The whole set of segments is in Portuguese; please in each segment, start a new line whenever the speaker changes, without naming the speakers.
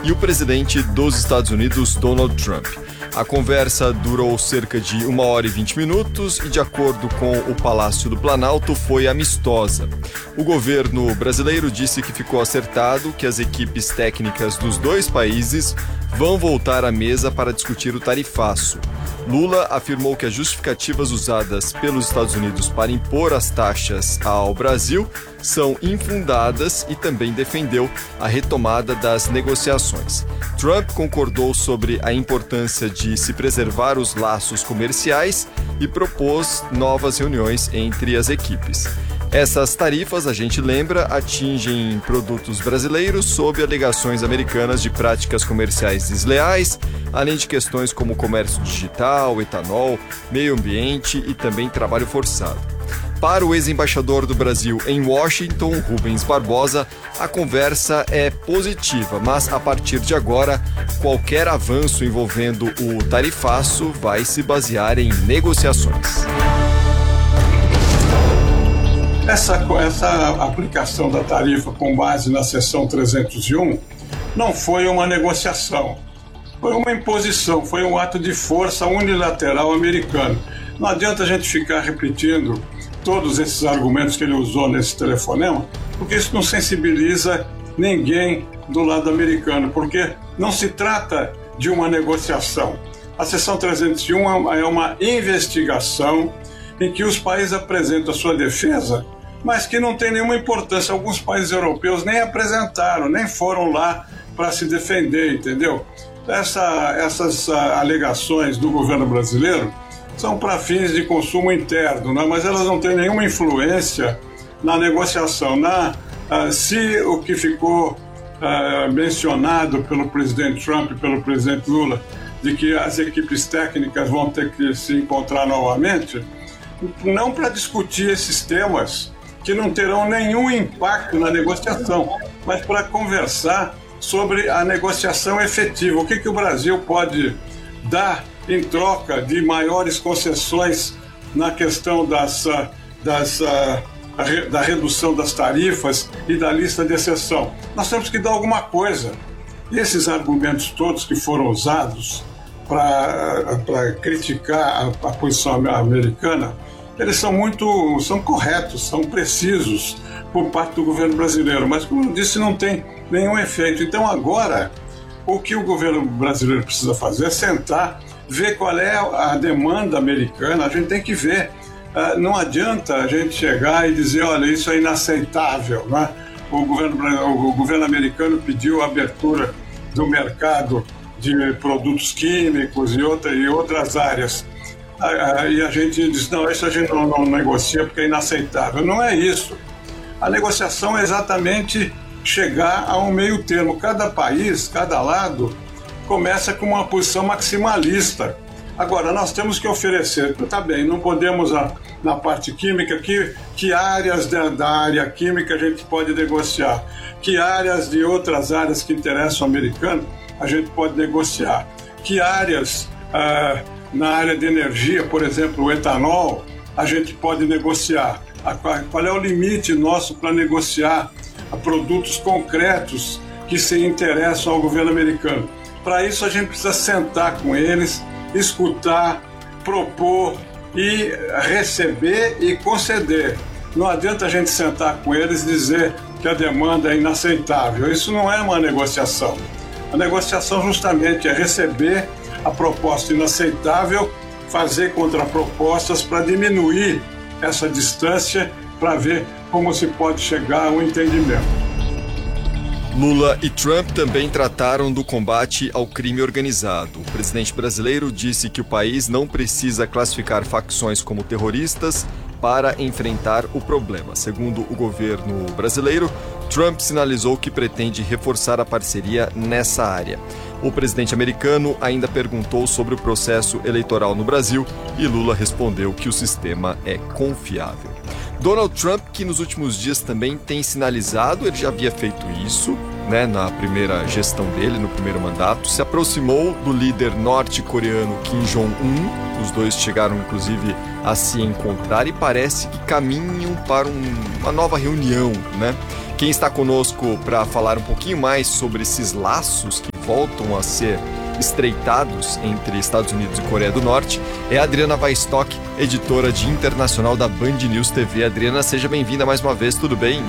e o presidente dos Estados Unidos, Donald Trump. A conversa durou cerca de 1 hora e 20 minutos e, de acordo com o Palácio do Planalto, foi amistosa. O governo brasileiro disse que ficou acertado que as equipes técnicas dos dois países vão voltar à mesa para discutir o tarifaço. Lula afirmou que as justificativas usadas pelos Estados Unidos para impor as taxas ao Brasil são infundadas e também defendeu a retomada das negociações. Trump concordou sobre a importância de se preservar os laços comerciais e propôs novas reuniões entre as equipes. Essas tarifas, a gente lembra, atingem produtos brasileiros sob alegações americanas de práticas comerciais desleais, além de questões como comércio digital, etanol, meio ambiente e também trabalho forçado. Para o ex-embaixador do Brasil em Washington, Rubens Barbosa, a conversa é positiva, mas a partir de agora, qualquer avanço envolvendo o tarifaço vai se basear em negociações.
Essa aplicação da tarifa com base na seção 301 não foi uma negociação, foi uma imposição, foi um ato de força unilateral americano. Não adianta a gente ficar repetindo todos esses argumentos que ele usou nesse telefonema, porque isso não sensibiliza ninguém do lado americano, porque não se trata de uma negociação. A seção 301 é uma investigação em que os países apresentam a sua defesa, mas que não tem nenhuma importância. Alguns países europeus nem apresentaram, nem foram lá para se defender, entendeu? Essas alegações do governo brasileiro são para fins de consumo interno, né? Mas elas não têm nenhuma influência na negociação. Se o que ficou mencionado pelo presidente Trump e pelo presidente Lula, de que as equipes técnicas vão ter que se encontrar novamente, não para discutir esses temas que não terão nenhum impacto na negociação, mas para conversar sobre a negociação efetiva. O que o Brasil pode dar em troca de maiores concessões na questão da redução das tarifas e da lista de exceção. Nós temos que dar alguma coisa. E esses argumentos todos que foram usados para criticar a posição americana, eles são corretos, são precisos por parte do governo brasileiro, mas, como eu disse, não tem nenhum efeito. Então, agora, o que o governo brasileiro precisa fazer é sentar, ver qual é a demanda americana. A gente tem que ver. Não adianta a gente chegar e dizer, olha, isso é inaceitável, né? O governo americano pediu a abertura do mercado de produtos químicos e outras áreas. E a gente diz, não, isso a gente não negocia porque é inaceitável. Não é isso. A negociação é exatamente chegar a um meio termo. Cada país, cada lado, começa com uma posição maximalista. Agora, nós temos que oferecer, tá bem, não podemos, na parte química, que áreas da área química a gente pode negociar, que áreas de outras áreas que interessam ao americano a gente pode negociar, que áreas na área de energia, por exemplo, o etanol, a gente pode negociar. Qual é o limite nosso para negociar produtos concretos que se interessam ao governo americano? Para isso, a gente precisa sentar com eles, escutar, propor e receber e conceder. Não adianta a gente sentar com eles e dizer que a demanda é inaceitável. Isso não é uma negociação. A negociação justamente é receber a proposta inaceitável, fazer contrapropostas para diminuir essa distância, para ver como se pode chegar a um entendimento.
Lula e Trump também trataram do combate ao crime organizado. O presidente brasileiro disse que o país não precisa classificar facções como terroristas para enfrentar o problema. Segundo o governo brasileiro, Trump sinalizou que pretende reforçar a parceria nessa área. O presidente americano ainda perguntou sobre o processo eleitoral no Brasil e Lula respondeu que o sistema é confiável. Donald Trump, que nos últimos dias também tem sinalizado, ele já havia feito isso, na primeira gestão dele, no primeiro mandato, se aproximou do líder norte-coreano Kim Jong-un. Os dois chegaram, inclusive, a se encontrar e parece que caminham para uma nova reunião, Quem está conosco para falar um pouquinho mais sobre esses laços que voltam a ser estreitados entre Estados Unidos e Coreia do Norte é a Adriana Weistock, editora de internacional da Band News TV. Adriana, seja bem-vinda mais uma vez, tudo bem?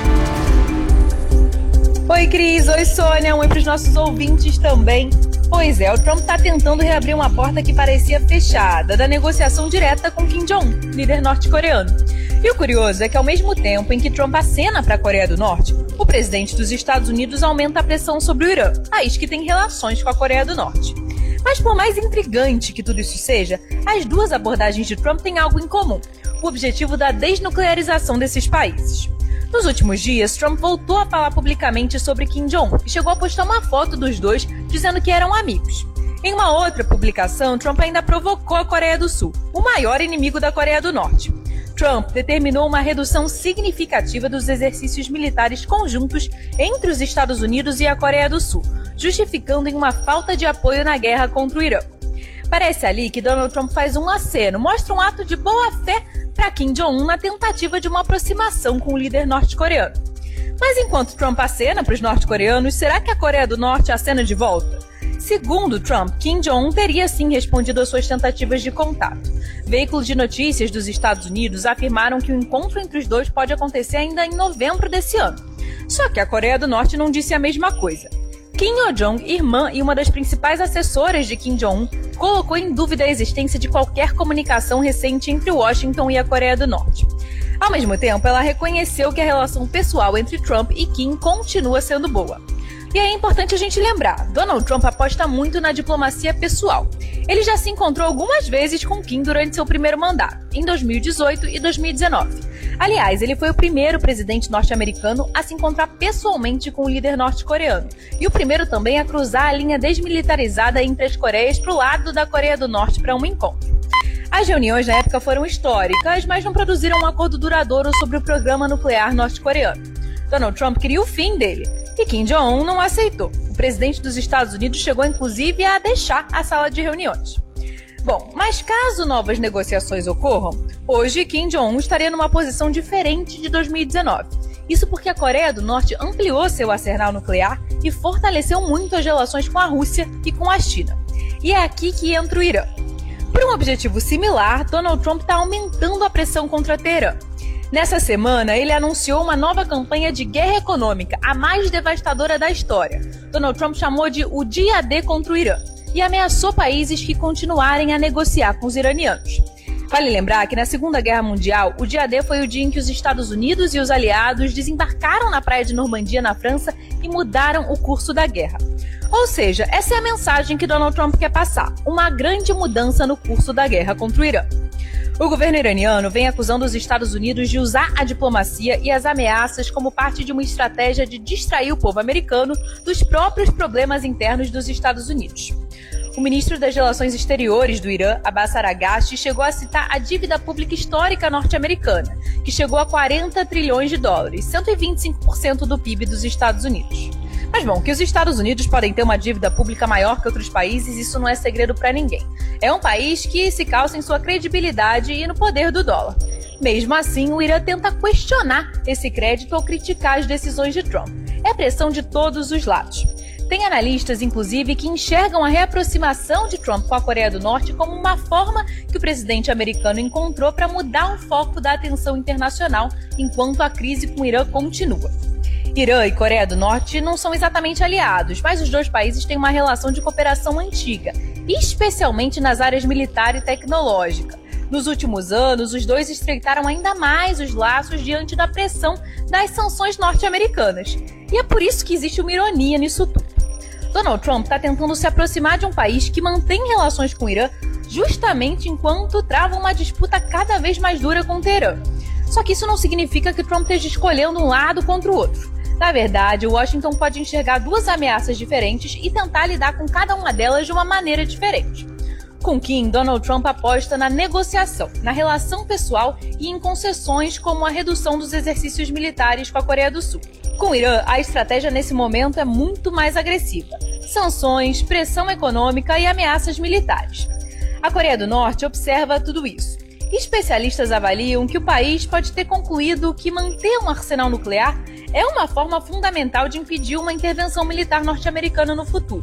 Oi, Cris. Oi, Sônia. Oi para os nossos ouvintes também. Pois é, o Trump está tentando reabrir uma porta que parecia fechada da negociação direta com Kim Jong-un, líder norte-coreano. E o curioso é que, ao mesmo tempo em que Trump acena para a Coreia do Norte, o presidente dos Estados Unidos aumenta a pressão sobre o Irã, país que tem relações com a Coreia do Norte. Mas por mais intrigante que tudo isso seja, as duas abordagens de Trump têm algo em comum: o objetivo da desnuclearização desses países. Nos últimos dias, Trump voltou a falar publicamente sobre Kim Jong-un e chegou a postar uma foto dos dois dizendo que eram amigos. Em uma outra publicação, Trump ainda provocou a Coreia do Sul, o maior inimigo da Coreia do Norte. Trump determinou uma redução significativa dos exercícios militares conjuntos entre os Estados Unidos e a Coreia do Sul, justificando em uma falta de apoio na guerra contra o Irã. Parece ali que Donald Trump faz um aceno, mostra um ato de boa-fé para Kim Jong-un na tentativa de uma aproximação com o líder norte-coreano. Mas enquanto Trump acena para os norte-coreanos, será que a Coreia do Norte acena de volta? Segundo Trump, Kim Jong-un teria sim respondido às suas tentativas de contato. Veículos de notícias dos Estados Unidos afirmaram que o encontro entre os dois pode acontecer ainda em novembro desse ano. Só que a Coreia do Norte não disse a mesma coisa. Kim Yo-jong, irmã e uma das principais assessoras de Kim Jong-un, colocou em dúvida a existência de qualquer comunicação recente entre Washington e a Coreia do Norte. Ao mesmo tempo, ela reconheceu que a relação pessoal entre Trump e Kim continua sendo boa. E é importante a gente lembrar, Donald Trump aposta muito na diplomacia pessoal. Ele já se encontrou algumas vezes com Kim durante seu primeiro mandato, em 2018 e 2019. Aliás, ele foi o primeiro presidente norte-americano a se encontrar pessoalmente com o líder norte-coreano, e o primeiro também a cruzar a linha desmilitarizada entre as Coreias para o lado da Coreia do Norte para um encontro. As reuniões na época foram históricas, mas não produziram um acordo duradouro sobre o programa nuclear norte-coreano. Donald Trump queria o fim dele, e Kim Jong-un não aceitou. O presidente dos Estados Unidos chegou inclusive a deixar a sala de reuniões. Bom, mas caso novas negociações ocorram, hoje Kim Jong-un estaria numa posição diferente de 2019. Isso porque a Coreia do Norte ampliou seu arsenal nuclear e fortaleceu muito as relações com a Rússia e com a China. E é aqui que entra o Irã. Por um objetivo similar, Donald Trump está aumentando a pressão contra Teherã. Nessa semana, ele anunciou uma nova campanha de guerra econômica, a mais devastadora da história. Donald Trump chamou de o Dia D contra o Irã e ameaçou países que continuarem a negociar com os iranianos. Vale lembrar que na Segunda Guerra Mundial, o Dia D foi o dia em que os Estados Unidos e os aliados desembarcaram na praia de Normandia, na França, e mudaram o curso da guerra. Ou seja, essa é a mensagem que Donald Trump quer passar, uma grande mudança no curso da guerra contra o Irã. O governo iraniano vem acusando os Estados Unidos de usar a diplomacia e as ameaças como parte de uma estratégia de distrair o povo americano dos próprios problemas internos dos Estados Unidos. O ministro das Relações Exteriores do Irã, Abbas Araghchi, chegou a citar a dívida pública histórica norte-americana, que chegou a 40 trilhões de dólares, 125% do PIB dos Estados Unidos. Mas bom, que os Estados Unidos podem ter uma dívida pública maior que outros países, isso não é segredo para ninguém. É um país que se calça em sua credibilidade e no poder do dólar. Mesmo assim, o Irã tenta questionar esse crédito ou criticar as decisões de Trump. É pressão de todos os lados. Tem analistas, inclusive, que enxergam a reaproximação de Trump com a Coreia do Norte como uma forma que o presidente americano encontrou para mudar o foco da atenção internacional enquanto a crise com o Irã continua. Irã e Coreia do Norte não são exatamente aliados, mas os dois países têm uma relação de cooperação antiga, especialmente nas áreas militar e tecnológica. Nos últimos anos, os dois estreitaram ainda mais os laços diante da pressão das sanções norte-americanas. E é por isso que existe uma ironia nisso tudo. Donald Trump está tentando se aproximar de um país que mantém relações com o Irã justamente enquanto trava uma disputa cada vez mais dura com Teherã. Só que isso não significa que Trump esteja escolhendo um lado contra o outro. Na verdade, Washington pode enxergar duas ameaças diferentes e tentar lidar com cada uma delas de uma maneira diferente. Com Kim, Donald Trump aposta na negociação, na relação pessoal e em concessões como a redução dos exercícios militares com a Coreia do Sul. Com o Irã, a estratégia nesse momento é muito mais agressiva. Sanções, pressão econômica e ameaças militares. A Coreia do Norte observa tudo isso. Especialistas avaliam que o país pode ter concluído que manter um arsenal nuclear é uma forma fundamental de impedir uma intervenção militar norte-americana no futuro.